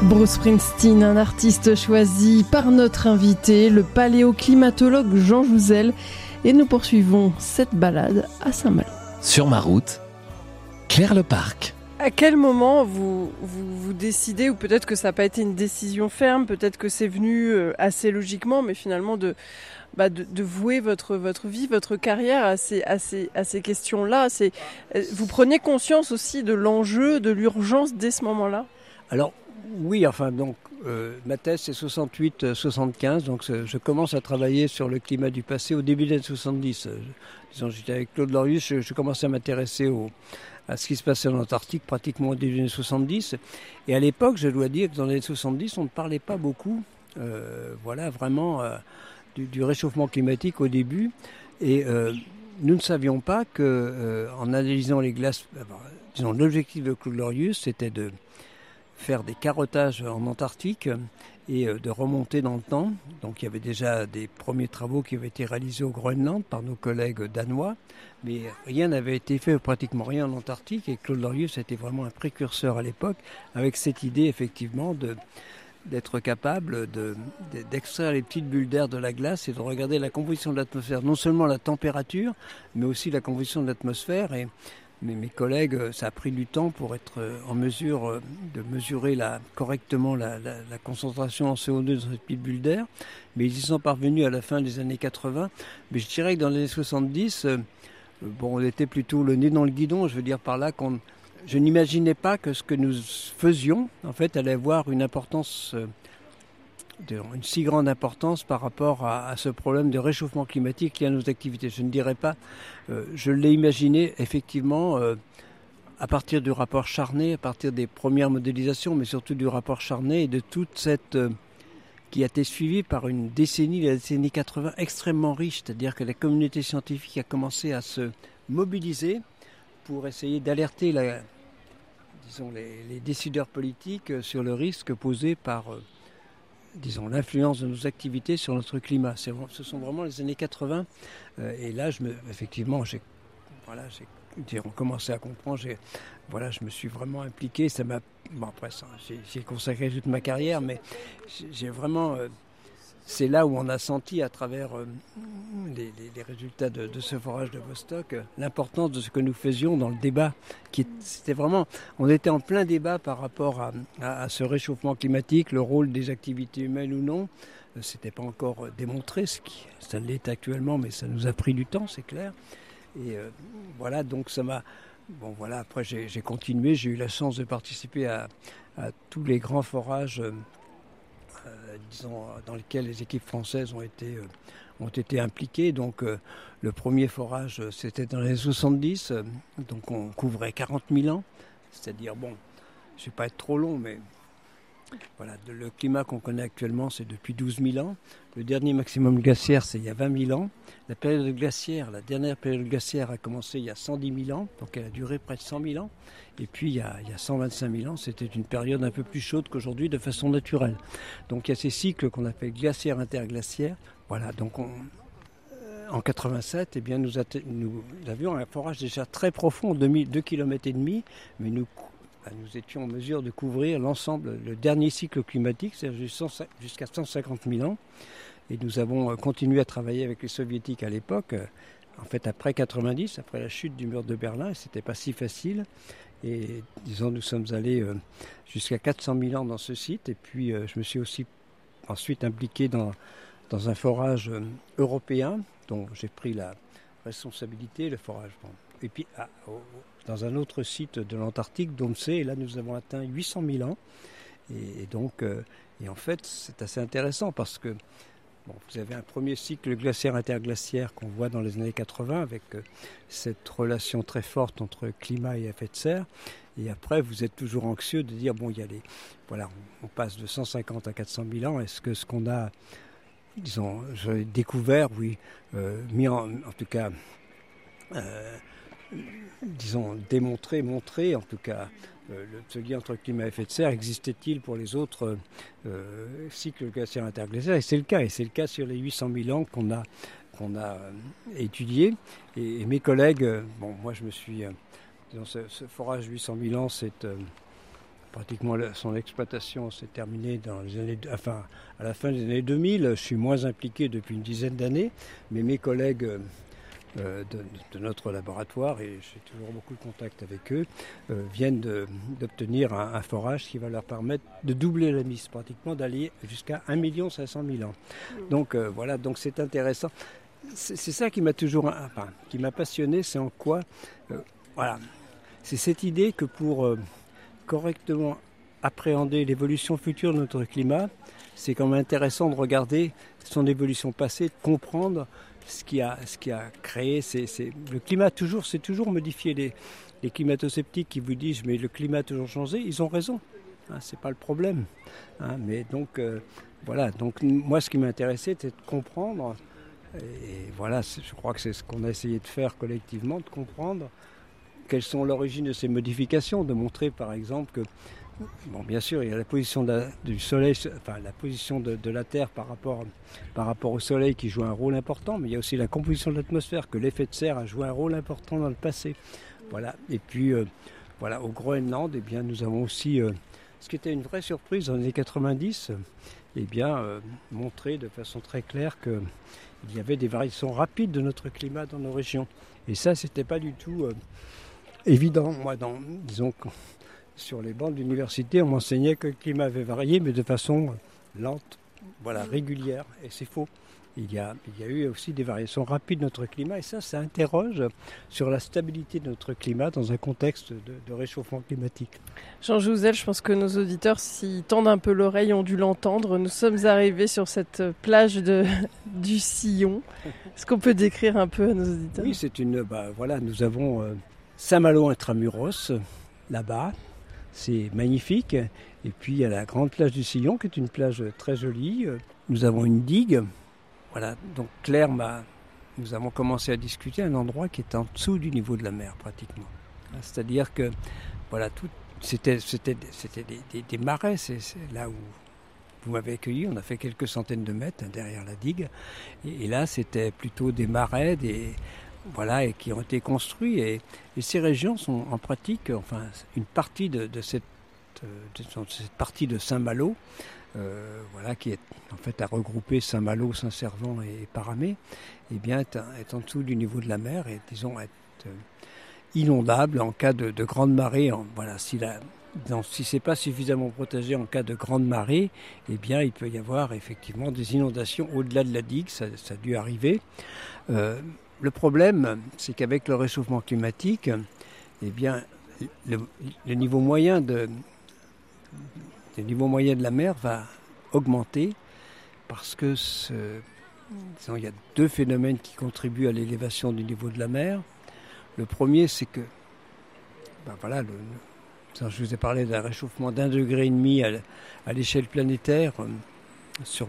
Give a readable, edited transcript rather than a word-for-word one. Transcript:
Bruce Springsteen, un artiste choisi par notre invité, le paléoclimatologue Jean Jouzel. Et nous poursuivons cette balade à Saint-Malo. Sur ma route, Claire Leparc. À quel moment vous décidez, ou peut-être que ça n'a pas été une décision ferme, peut-être que c'est venu assez logiquement, mais finalement de vouer votre vie, votre carrière à ces questions-là. Vous prenez conscience aussi de l'enjeu, de l'urgence dès ce moment-là ? Alors oui, ma thèse c'est 68-75, donc je commence à travailler sur le climat du passé au début des années 70. J'étais avec Claude Lorius, je commençais à m'intéresser à ce qui se passait en Antarctique pratiquement au début des années 70. Et à l'époque, je dois dire que dans les années 70, on ne parlait pas beaucoup, vraiment du réchauffement climatique au début. Et nous ne savions pas qu'en analysant les glaces, l'objectif de Claude Lorius, c'était de faire des carottages en Antarctique et de remonter dans le temps. Donc il y avait déjà des premiers travaux qui avaient été réalisés au Groenland par nos collègues danois, mais rien n'avait été fait, pratiquement rien en Antarctique, et Claude Lorius était vraiment un précurseur à l'époque, avec cette idée effectivement d'être capable d'extraire les petites bulles d'air de la glace et de regarder la composition de l'atmosphère, non seulement la température, mais aussi la composition de l'atmosphère. Mais mes collègues, ça a pris du temps pour être en mesure de mesurer correctement la concentration en CO2 dans cette petite bulle d'air. Mais ils y sont parvenus à la fin des années 80. Mais je dirais que dans les années 70, on était plutôt le nez dans le guidon. Je veux dire par là je n'imaginais pas que ce que nous faisions, en fait, allait avoir une importance, une si grande importance par rapport à ce problème de réchauffement climatique lié à nos activités. Je ne dirais pas, je l'ai imaginé effectivement à partir du rapport Charnay, à partir des premières modélisations, mais surtout du rapport Charnay et de toute cette qui a été suivie par une décennie, la décennie 80, extrêmement riche, c'est-à-dire que la communauté scientifique a commencé à se mobiliser pour essayer d'alerter les décideurs politiques sur le risque posé par l'influence de nos activités sur notre climat. Ce sont vraiment les années 80. Et là, on commençait à comprendre. Je me suis vraiment impliqué. Ça m'a, j'ai consacré toute ma carrière, mais j'ai vraiment. C'est là où on a senti, à travers les résultats de ce forage de Vostok, l'importance de ce que nous faisions dans le débat. C'était vraiment, on était en plein débat par rapport à ce réchauffement climatique, le rôle des activités humaines ou non. C'était pas encore démontré, ça l'est actuellement, mais ça nous a pris du temps, c'est clair. Et donc ça m'a. Après j'ai continué, j'ai eu la chance de participer à tous les grands forages. Dans lesquels les équipes françaises ont été impliquées. Donc le premier forage, c'était dans les années 70, donc on couvrait 40 000 ans, c'est-à-dire, je ne vais pas être trop long, mais le climat qu'on connaît actuellement, c'est depuis 12 000 ans. Le dernier maximum glaciaire, c'est il y a 20 000 ans. La dernière période glaciaire a commencé il y a 110 000 ans, donc elle a duré près de 100 000 ans. Et puis il y a 125 000 ans, c'était une période un peu plus chaude qu'aujourd'hui de façon naturelle. Donc il y a ces cycles qu'on appelle glaciaire interglaciaire. Donc en 87, nous avions un forage déjà très profond, 2,5 km, mais nous étions en mesure de couvrir l'ensemble, le dernier cycle climatique, c'est-à-dire jusqu'à 150 000 ans. Et nous avons continué à travailler avec les soviétiques à l'époque, après 90, après la chute du mur de Berlin, et c'était pas si facile. Et nous sommes allés jusqu'à 400 000 ans dans ce site. Et puis je me suis aussi ensuite impliqué dans un forage européen, dont j'ai pris la responsabilité, le forage. Et puis dans un autre site de l'Antarctique, Domsé, et là nous avons atteint 800 000 ans. Et en fait, c'est assez intéressant parce que vous avez un premier cycle glaciaire interglaciaire qu'on voit dans les années 80 avec cette relation très forte entre climat et effet de serre. Et après, vous êtes toujours anxieux de dire, on passe de 150 à 400 000 ans. Est-ce que ce qu'on a, j'ai découvert, mis en tout cas, démontré, montré, en tout cas, ce lien entre climat et effet de serre, existait-il pour les autres cycles glaciaires interglaciaires? Et c'est le cas. Et c'est le cas sur les 800 000 ans qu'on a étudiés. Et mes collègues, moi je me suis... ce forage 800 000 ans, pratiquement son exploitation s'est terminée à la fin des années 2000. Je suis moins impliqué depuis une dizaine d'années, mais mes collègues de notre laboratoire, et j'ai toujours beaucoup de contact avec eux, viennent d'obtenir un forage qui va leur permettre de doubler la mise, pratiquement d'aller jusqu'à 1 500 000 ans. Donc voilà, donc c'est intéressant. C'est ça qui m'a qui m'a passionné, c'est en quoi, voilà, c'est cette idée que pour correctement appréhender l'évolution future de notre climat, c'est quand même intéressant de regarder son évolution passée, de comprendre ce qui a créé. Le climat s'est toujours modifié. Les climato-sceptiques qui vous disent mais le climat a toujours changé, ils ont raison. C'est pas le problème. Mais donc voilà. Donc moi, ce qui m'intéressait, c'était de comprendre. Et voilà, je crois que c'est ce qu'on a essayé de faire collectivement, de comprendre quelles sont l'origine de ces modifications, de montrer par exemple que, bon, bien sûr, il y a la position du Soleil, enfin la position de la Terre par rapport au Soleil qui joue un rôle important, mais il y a aussi la composition de l'atmosphère, que l'effet de serre a joué un rôle important dans le passé. Voilà. Et puis, voilà, au Groenland, eh bien, nous avons aussi, ce qui était une vraie surprise dans les années 90, eh bien, montré de façon très claire que il y avait des variations rapides de notre climat dans nos régions. Et ça, c'était pas du tout évident. Moi, disons que sur les bancs de l'université, on m'enseignait que le climat avait varié, mais de façon lente, voilà, régulière. Et c'est faux. Il y a eu aussi des variations rapides de notre climat. Et ça interroge sur la stabilité de notre climat dans un contexte de réchauffement climatique. Jean Jouzel, je pense que nos auditeurs, s'ils tendent un peu l'oreille, ont dû l'entendre. Nous sommes arrivés sur cette plage du Sillon. Est-ce qu'on peut décrire un peu à nos auditeurs ? Oui, voilà, nous avons Saint-Malo intramuros, là-bas. C'est magnifique. Et puis, il y a la grande plage du Sillon, qui est une plage très jolie. Nous avons une digue. Voilà, donc Claire nous avons commencé à discuter à un endroit qui est en dessous du niveau de la mer, pratiquement. C'est-à-dire que, voilà, c'était des marais, c'est là où vous m'avez accueilli, on a fait quelques centaines de mètres derrière la digue. Et là, c'était plutôt des marais, voilà, et qui ont été construits. Et ces régions sont en pratique, enfin, une partie de cette partie de Saint-Malo, voilà, qui est en fait à regrouper Saint-Malo, Saint-Servant et Paramé, eh bien, est en dessous du niveau de la mer et, disons, être inondable en cas de grande marée. Voilà, si c'est pas suffisamment protégé en cas de grande marée, eh bien, il peut y avoir effectivement des inondations au-delà de la digue, ça a dû arriver. Le problème, c'est qu'avec le réchauffement climatique, eh bien, le niveau moyen de la mer va augmenter parce que il y a deux phénomènes qui contribuent à l'élévation du niveau de la mer. Le premier, c'est que, voilà, je vous ai parlé d'un réchauffement d'1,5 degré à l'échelle planétaire sur